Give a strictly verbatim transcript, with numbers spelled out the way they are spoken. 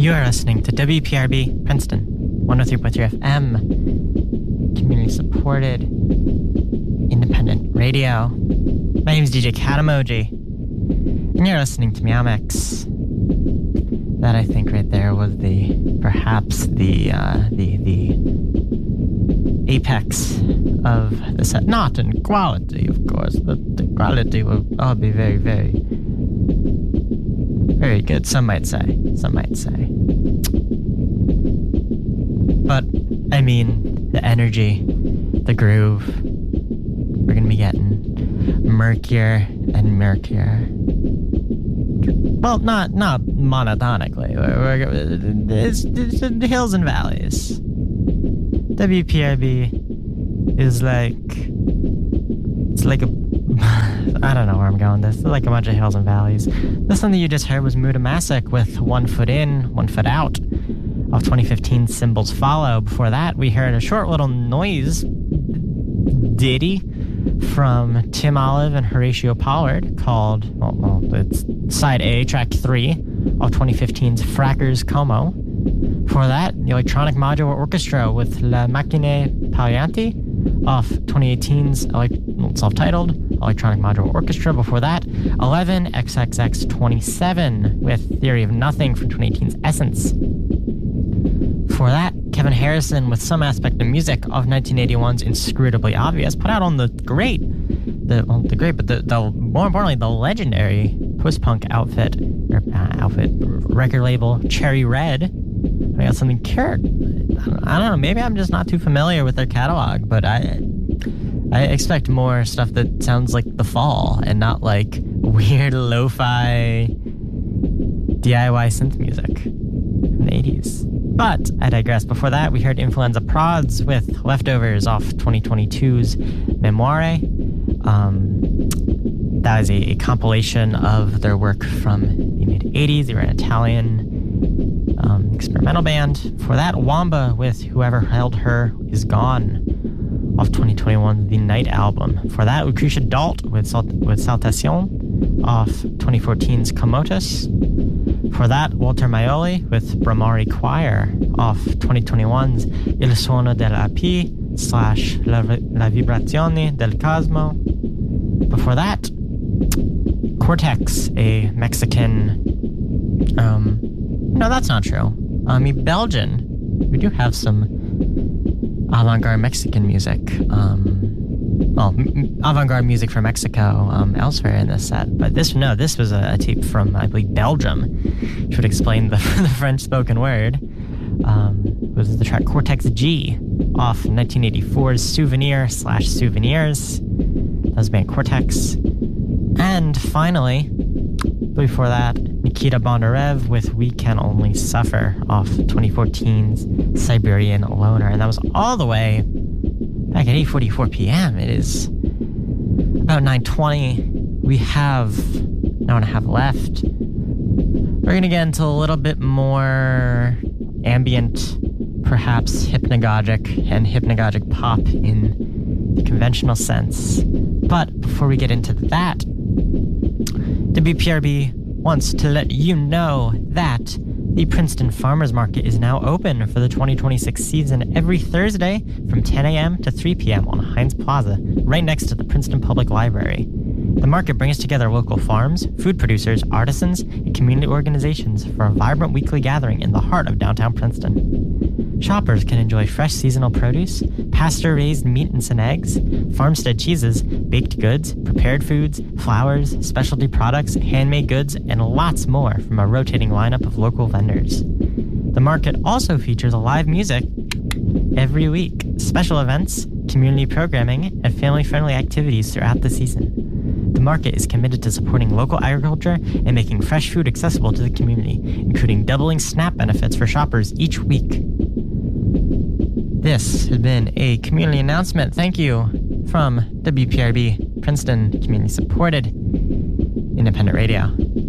You are listening to W P R B Princeton, one oh three point three F M, community-supported, independent radio. My name is D J Cat Emoji, and you're listening to Meow Mix. That, I think, right there was the, perhaps the, uh, the, the apex of the set. Not in quality, of course, but the quality will all be very, very, very good, some might say. Some might say. But, I mean, the energy, the groove, we're gonna be getting murkier and murkier. Well, not not monotonically. We're, we're, it's, it's the hills and valleys. W P R B is like... It's like a... I don't know where I'm going with this. It's like a bunch of hills and valleys. This one that you just heard was Muda Masik with One Foot In, One Foot Out of twenty fifteen Symbols Follow. Before that, we heard a short little noise ditty from Tim Olive and Horatio Pollard called, well, well it's Side A, Track three of twenty fifteen's Frackers Como. Before that, the Electronic Modular Orchestra with La Macchine Paglianti off twenty eighteen's elect- self-titled Electronic Modular Orchestra. Before that, eleven X X X twenty-seven with Theory of Nothing from twenty eighteen's Essence. Before that, Kevin Harrison with Some Aspect of Music off nineteen eighty-one's Inscrutably Obvious, put out on the great, the well, the great, but the, the more importantly, the legendary post-punk outfit, or, uh, outfit record label Cherry Red. I got something cur- I don't know, maybe I'm just not too familiar with their catalog, but I I expect more stuff that sounds like The Fall and not like weird lo-fi D I Y synth music from the eighties. But I digress. Before that, we heard Influenza Prods with Leftovers off twenty twenty-two's Memoire. Um, that is a, a compilation of their work from the mid-eighties. They were an Italian um, experimental band. For that, Wamba with Whoever Held Her Is Gone off twenty twenty-one, The Night album. For that, Lucretia Dalt with, Salt- with Saltation off twenty fourteen's Comotus. For that, Walter Maioli with Bramari Choir off twenty twenty-one's Il Suono dell'Api slash La, La Vibrazione del Cosmo. Before that, Cortex, a Mexican... Um, no, that's not true. I mean, Belgian. We do have some avant-garde Mexican music. Um, well, m- avant-garde music from Mexico um, elsewhere in this set. But this, no, this was a, a tape from, I believe, Belgium, which would explain the, the French spoken word. Um, it was the track Cortex G off nineteen eighty-four's Souvenir slash Souvenirs. That was the band Cortex. And finally, before that, Nikita Bondarev with We Can Only Suffer off twenty fourteen's Siberian Loner. And that was all the way back at eight forty-four p.m. It is about nine twenty. We have an hour and a half left. We're going to get into a little bit more ambient, perhaps hypnagogic and hypnagogic pop in the conventional sense. But before we get into that, W P R B wants to let you know that the Princeton Farmers Market is now open for the twenty twenty-six season every Thursday from ten a.m. to three p.m. on Heinz Plaza, right next to the Princeton Public Library. The market brings together local farms, food producers, artisans, and community organizations for a vibrant weekly gathering in the heart of downtown Princeton. Shoppers can enjoy fresh seasonal produce, pasture-raised meat and some eggs, farmstead cheeses, baked goods, prepared foods, flowers, specialty products, handmade goods, and lots more from a rotating lineup of local vendors. The market also features live music every week, special events, community programming, and family-friendly activities throughout the season. The market is committed to supporting local agriculture and making fresh food accessible to the community, including doubling SNAP benefits for shoppers each week. This has been a community announcement. Thank you from W P R B, Princeton Community Supported Independent Radio.